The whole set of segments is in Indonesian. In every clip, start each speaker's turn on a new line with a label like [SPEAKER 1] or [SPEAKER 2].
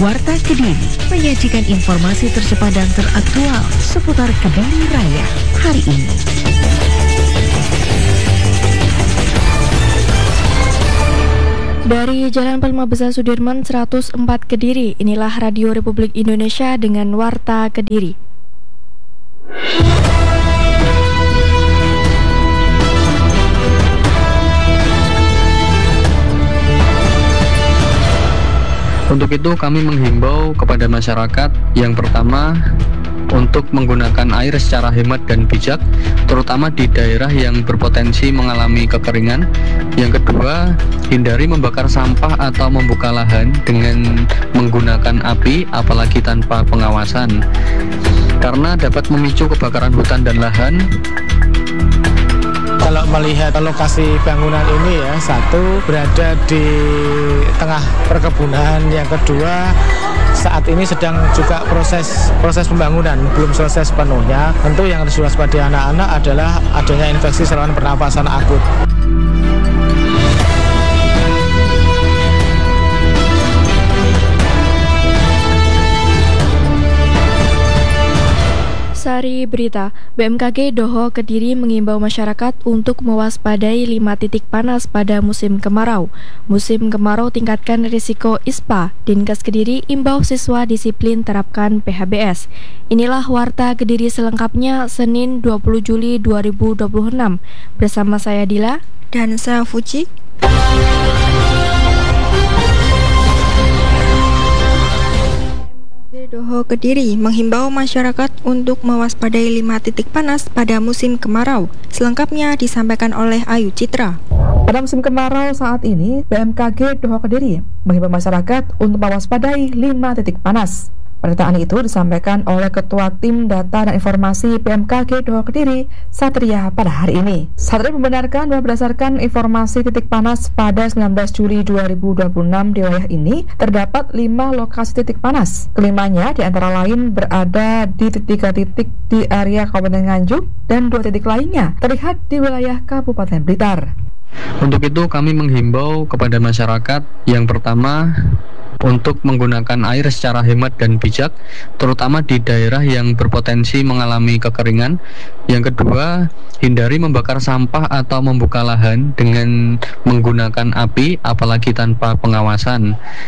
[SPEAKER 1] Warta Kediri menyajikan informasi tercepat dan teraktual seputar Kediri Raya hari ini.
[SPEAKER 2] Dari Jalan Palma Besar Sudirman 104 Kediri, inilah Radio Republik Indonesia dengan Warta Kediri.
[SPEAKER 3] Untuk itu kami menghimbau kepada masyarakat yang pertama untuk menggunakan air secara hemat dan bijak, terutama di daerah yang berpotensi mengalami kekeringan. Yang kedua, hindari membakar sampah atau membuka lahan dengan menggunakan api, apalagi tanpa pengawasan, karena dapat memicu kebakaran hutan dan lahan.
[SPEAKER 4] Kalau melihat lokasi bangunan ini ya, satu berada di tengah perkebunan, yang kedua saat ini sedang juga proses pembangunan, belum selesai sepenuhnya. Tentu yang harus diwaspadai anak-anak adalah adanya infeksi saluran pernapasan akut.
[SPEAKER 2] Sari Berita, BMKG Doho Kediri mengimbau masyarakat untuk mewaspadai 5 titik panas pada musim kemarau. Musim kemarau tingkatkan risiko ISPA. Dinkes Kediri imbau siswa disiplin terapkan PHBS. Inilah Warta Kediri selengkapnya Senin 20 Juli 2026. Bersama saya Dila
[SPEAKER 5] dan saya Fuji. Doho Kediri menghimbau masyarakat untuk mewaspadai 5 titik panas pada musim kemarau. Selengkapnya disampaikan oleh Ayu Citra.
[SPEAKER 6] Pada musim kemarau saat ini, BMKG Doho Kediri menghimbau masyarakat untuk mewaspadai 5 titik panas. Pernyataan itu disampaikan oleh Ketua Tim Data dan Informasi BMKG Doho Kediri, Satria, pada hari ini. Satria membenarkan bahwa berdasarkan informasi titik panas pada 19 Juli 2026 di wilayah ini, terdapat 5 lokasi titik panas. Kelimanya di antara lain berada di 3 titik di area Kabupaten Nganjuk dan 2 titik lainnya terlihat di wilayah Kabupaten Blitar.
[SPEAKER 3] Untuk itu kami menghimbau kepada masyarakat yang pertama untuk menggunakan air secara hemat dan bijak, terutama di daerah yang berpotensi mengalami kekeringan. Yang kedua, hindari membakar sampah atau membuka lahan dengan menggunakan api, apalagi tanpa pengawasan,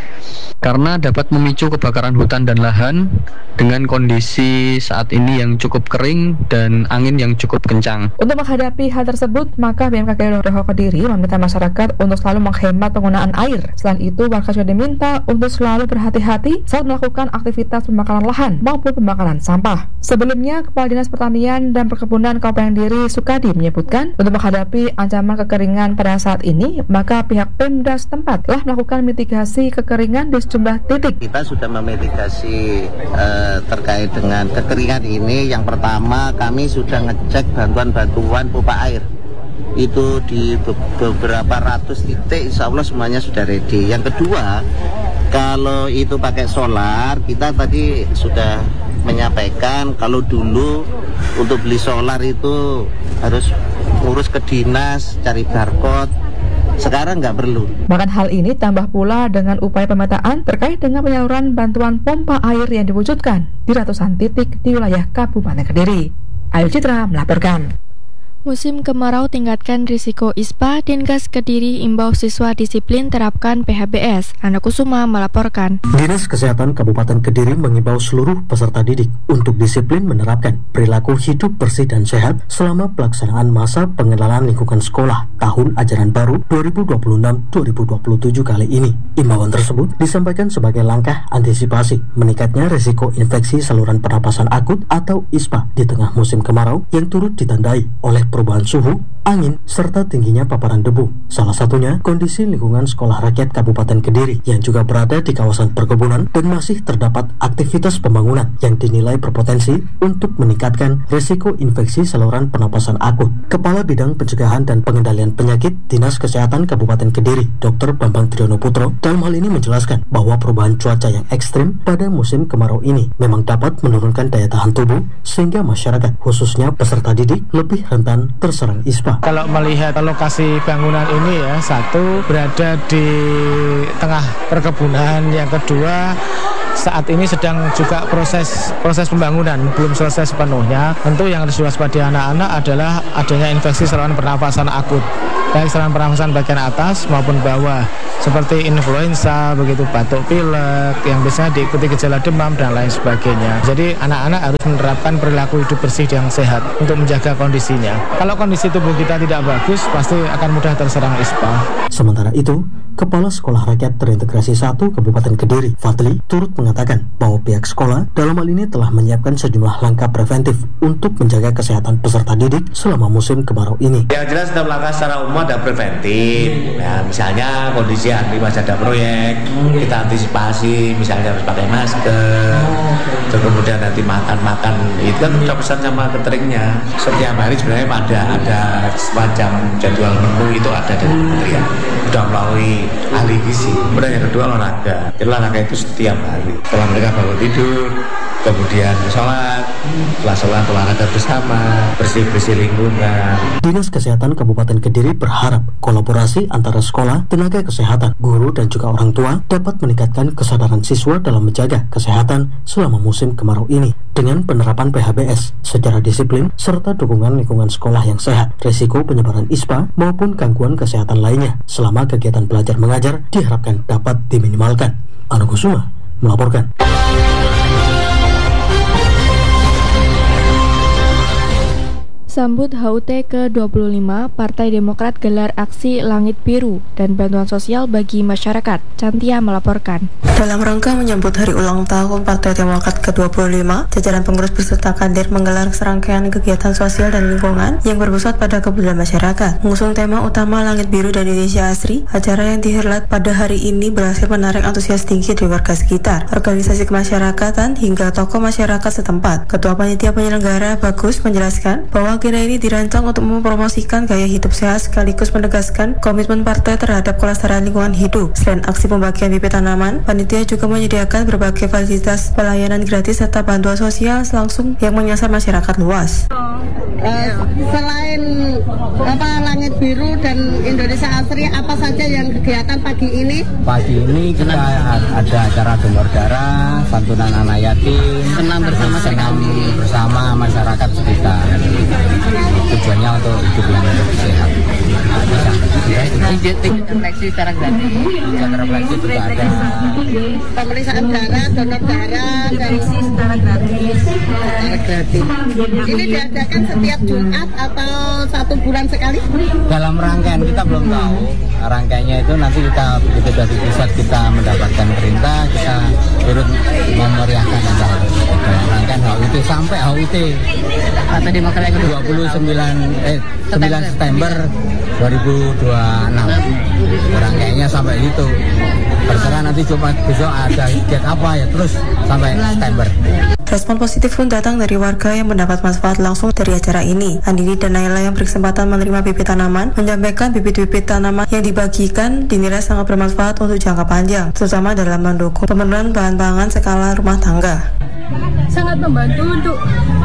[SPEAKER 3] karena dapat memicu kebakaran hutan dan lahan dengan kondisi saat ini yang cukup kering dan angin yang cukup kencang.
[SPEAKER 6] Untuk menghadapi hal tersebut, maka BMKG Doho Kediri meminta masyarakat untuk selalu menghemat penggunaan air. Selain itu, warga juga diminta untuk selalu berhati-hati saat melakukan aktivitas pembakaran lahan maupun pembakaran sampah. Sebelumnya, Kepala Dinas Pertanian dan Perkebunan Kabupaten Kediri Sukadi menyebutkan, untuk menghadapi ancaman kekeringan pada saat ini, maka pihak Pemda setempat telah melakukan mitigasi kekeringan di sejumlah titik.
[SPEAKER 7] Kita sudah memitigasi terkait dengan kekeringan ini. Yang pertama, kami sudah ngecek bantuan pompa air. Itu di beberapa ratus titik, insya Allah semuanya sudah ready. Yang kedua, kalau itu pakai solar, kita tadi sudah menyampaikan kalau dulu untuk beli solar itu harus ngurus ke dinas, cari barcode. Sekarang nggak perlu.
[SPEAKER 6] Bahkan hal ini tambah pula dengan upaya pemetaan terkait dengan penyaluran bantuan pompa air yang diwujudkan di ratusan titik di wilayah Kabupaten Kediri. Ayu Citra melaporkan.
[SPEAKER 2] Musim kemarau tingkatkan risiko ISPA. Dinkes Kediri imbau siswa disiplin terapkan PHBS. Ana Kusuma melaporkan.
[SPEAKER 8] Dinas Kesehatan Kabupaten Kediri mengimbau seluruh peserta didik untuk disiplin menerapkan perilaku hidup bersih dan sehat selama pelaksanaan masa pengenalan lingkungan sekolah tahun ajaran baru 2026-2027 kali ini. Imbauan tersebut disampaikan sebagai langkah antisipasi meningkatnya risiko infeksi saluran pernapasan akut atau ISPA di tengah musim kemarau yang turut ditandai oleh perubahan suhu, angin, serta tingginya paparan debu. Salah satunya kondisi lingkungan sekolah rakyat Kabupaten Kediri yang juga berada di kawasan perkebunan dan masih terdapat aktivitas pembangunan yang dinilai berpotensi untuk meningkatkan risiko infeksi saluran pernapasan akut. Kepala Bidang Pencegahan dan Pengendalian Penyakit Dinas Kesehatan Kabupaten Kediri, Dr. Bambang Triyono Putro, dalam hal ini menjelaskan bahwa perubahan cuaca yang ekstrim pada musim kemarau ini memang dapat menurunkan daya tahan tubuh sehingga masyarakat, khususnya peserta didik, lebih rentan terserang ISPA.
[SPEAKER 4] Kalau melihat lokasi bangunan ini ya, satu berada di tengah perkebunan, yang kedua saat ini sedang juga proses pembangunan, belum selesai sepenuhnya. Tentu yang harus diwaspadai anak-anak adalah adanya infeksi saluran pernafasan akut, baik saluran pernafasan bagian atas maupun bawah, seperti influenza, begitu batuk pilek, yang biasanya diikuti gejala demam dan lain sebagainya. Jadi anak-anak harus menerapkan perilaku hidup bersih yang sehat untuk menjaga kondisinya. Kalau kondisi tubuh kita tidak bagus, pasti akan mudah terserang ISPA.
[SPEAKER 8] Sementara itu, Kepala Sekolah Rakyat Terintegrasi 1 Kabupaten Kediri, Fadli, turut mengatakan bahwa pihak sekolah dalam hal ini telah menyiapkan sejumlah langkah preventif untuk menjaga kesehatan peserta didik selama musim kemarau ini.
[SPEAKER 9] Yang jelas dalam langkah secara umum ada preventif. Nah, misalnya kondisi hari masih ada proyek, kita antisipasi, misalnya harus pakai masker. Terus kemudian nanti makan itu kan udah pesan sama cateringnya. Setiap hari sebenarnya ada semacam jadwal menu itu ada dari kementerian. Sudah melalui ahli gizi. Kemudian yang kedua olahraga. Jadi olahraga itu setiap hari. Setelah mereka bangun tidur, kemudian sholat, setelah sholat olahraga bersama, bersih-bersih lingkungan.
[SPEAKER 8] Dinas Kesehatan Kabupaten Kediri berharap kolaborasi antara sekolah, tenaga kesehatan, guru dan juga orang tua dapat meningkatkan kesadaran siswa dalam menjaga kesehatan selama musim kemarau ini. Dengan penerapan PHBS secara disiplin serta dukungan lingkungan sekolah yang sehat, risiko penyebaran ISPA maupun gangguan kesehatan lainnya selama kegiatan belajar mengajar diharapkan dapat diminimalkan. Anugerah Suma melaporkan.
[SPEAKER 2] Sambut HUT ke-25, Partai Demokrat gelar aksi Langit Biru dan bantuan sosial bagi masyarakat. Cantia melaporkan.
[SPEAKER 10] Dalam rangka menyambut hari ulang tahun Partai Demokrat ke-25, jajaran pengurus beserta kader menggelar serangkaian kegiatan sosial dan lingkungan yang berpusat pada kepedulian masyarakat. Mengusung tema utama Langit Biru dan Indonesia Asri, acara yang dihelat pada hari ini berhasil menarik antusias tinggi dari warga sekitar, organisasi kemasyarakatan, hingga tokoh masyarakat setempat. Ketua Panitia Penyelenggara Bagus menjelaskan bahwa agenda ini dirancang untuk mempromosikan gaya hidup sehat sekaligus menegaskan komitmen partai terhadap kelestarian lingkungan hidup. Selain aksi pembagian bibit tanaman, panitia juga menyediakan berbagai fasilitas pelayanan gratis serta bantuan sosial langsung yang menyasar masyarakat luas.
[SPEAKER 11] Selain Langit Biru dan Indonesia Asri, apa saja yang kegiatan pagi ini?
[SPEAKER 12] Pagi ini kita ada acara donor darah, santunan anak yatim, senam bersama masyarakat sekitar. Tujuannya untuk hidup yang lebih sehat.
[SPEAKER 11] Refleksi secara gratis.
[SPEAKER 12] Secara refleksi juga ada
[SPEAKER 11] Pemeriksaan darah, donor darah, dan secara gratis. Ini diadakan setiap Jumat atau 1 bulan sekali?
[SPEAKER 12] dalam rangkaian, kita belum tahu rangkaiannya itu. Nanti kita begitu dari pusat kita mendapatkan perintah, kita turut memeriahkan acara dalam rangkaian HUT sampai HUT
[SPEAKER 11] Partai Demokrat yang
[SPEAKER 12] 9 September 2026. Rangkaiannya sampai itu. Terserah nanti Jumat besok ada kegiatan apa ya, terus sampai September.
[SPEAKER 10] Respon positif pun datang dari warga yang mendapat manfaat langsung dari acara ini. Andini dan Naila yang berkesempatan menerima bibit tanaman menyampaikan bibit-bibit tanaman yang dibagikan dinilai sangat bermanfaat untuk jangka panjang, terutama dalam mendukung pemenuhan bahan pangan skala rumah tangga.
[SPEAKER 13] Sangat membantu untuk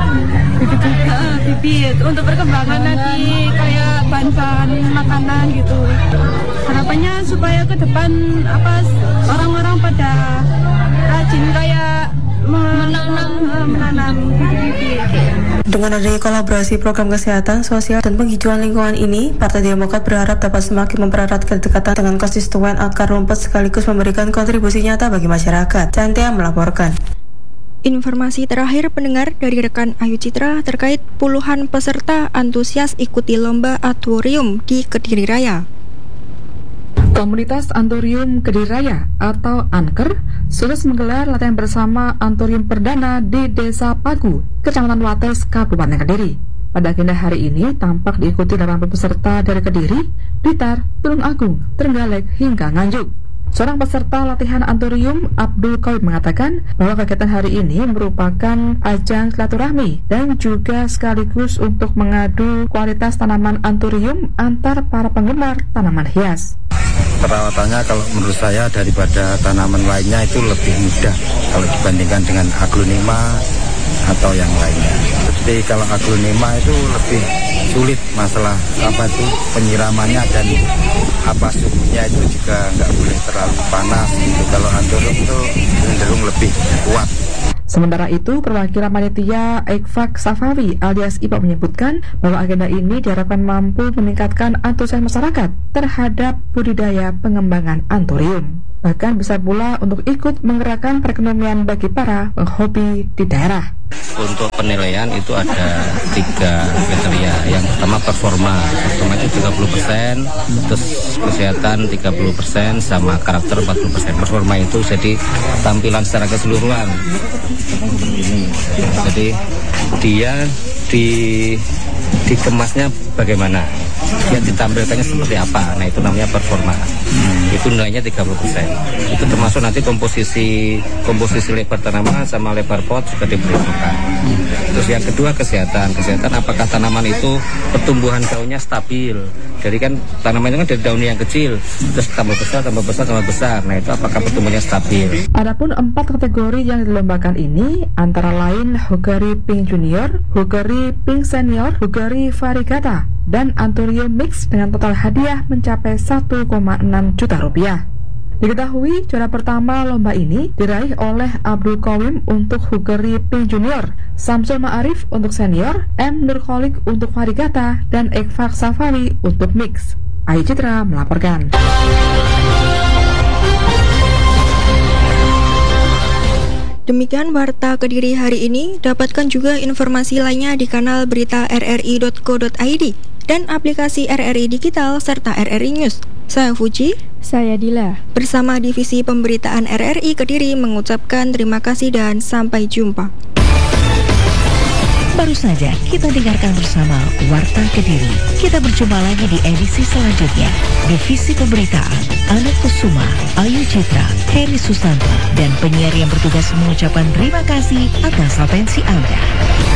[SPEAKER 13] bibit untuk perkembangan nanti kayak bahan-bahan makanan gitu. Harapannya supaya ke depan orang-orang pada rajin kayak menanam bibit-bibit.
[SPEAKER 10] Dengan adanya kolaborasi program kesehatan, sosial, dan penghijauan lingkungan ini, Partai Demokrat berharap dapat semakin mempererat kedekatan dengan konstituen akar rumput sekaligus memberikan kontribusi nyata bagi masyarakat. Cantia melaporkan.
[SPEAKER 5] Informasi terakhir pendengar dari rekan Ayu Citra terkait puluhan peserta antusias ikuti lomba akuarium di Kediri Raya.
[SPEAKER 6] Komunitas Anturium Kediri Raya atau Anker sukses menggelar latihan bersama Anturium perdana di Desa Pagu, Kecamatan Wates, Kabupaten Kediri. Pada agenda hari ini tampak diikuti 80 peserta dari Kediri, Blitar, Tulung Agung, Trenggalek hingga Nganjuk. Seorang peserta latihan Anturium, Abdul Qawi, mengatakan bahwa kegiatan hari ini merupakan ajang silaturahmi dan juga sekaligus untuk mengadu kualitas tanaman Anturium antar para penggemar tanaman hias.
[SPEAKER 14] Perawatannya kalau menurut saya daripada tanaman lainnya itu lebih mudah kalau dibandingkan dengan aglonema atau yang lainnya. Jadi kalau aglonema itu lebih sulit masalah penyiramannya dan suhunya itu juga nggak boleh terlalu panas gitu. Kalau anthurium itu cenderung lebih kuat.
[SPEAKER 6] Sementara itu, perwakilan panitia Ekfak Safawi alias IPA menyebutkan bahwa agenda ini diharapkan mampu meningkatkan antusias masyarakat terhadap budidaya pengembangan anthurium. Bahkan bisa pula untuk ikut menggerakkan perekonomian bagi para penghobi di daerah.
[SPEAKER 15] Untuk penilaian itu ada 3 kriteria. Yang pertama performa itu 30%, terus kesehatan 30%, sama karakter 40%. Performa itu jadi tampilan secara keseluruhan. Jadi dia dikemasnya bagaimana, dia ditampilkannya seperti apa. Nah itu namanya performa. Itu nilainya 30%. Itu termasuk nanti komposisi lebar tanaman sama lebar pot juga diperhitungkan. Terus yang kedua kesehatan apakah tanaman itu pertumbuhan daunnya stabil. Jadi kan tanaman itu kan dari daunnya yang kecil terus tambah besar. Nah itu apakah pertumbuhannya stabil.
[SPEAKER 6] Adapun 4 kategori yang dilombakan ini antara lain Hugari Pink Junior, Hugari Pink Senior, Hugari Variegata, dan Anthurium Mix dengan total hadiah mencapai 1,6 juta rupiah. Diketahui juara pertama lomba ini diraih oleh Abdul Qawim untuk Hugari Pink Junior, Samsul Ma'arif untuk Senior, M. Nurkholik untuk Variegata, dan Ekfak Safawi untuk Mix. Ayu Citra melaporkan.
[SPEAKER 5] Demikian Warta Kediri hari ini. Dapatkan juga informasi lainnya di kanal berita rri.co.id dan aplikasi RRI Digital serta RRI News. Saya Fuji.
[SPEAKER 2] Saya Dila.
[SPEAKER 5] Bersama Divisi Pemberitaan RRI Kediri mengucapkan terima kasih dan sampai jumpa.
[SPEAKER 1] Baru saja kita dengarkan bersama Warta Kediri. Kita berjumpa lagi di edisi selanjutnya. Divisi Pemberitaan Anak Kusuma, Ayu Citra, Heri Susanto, dan penyiar yang bertugas mengucapkan terima kasih atas atensi Anda.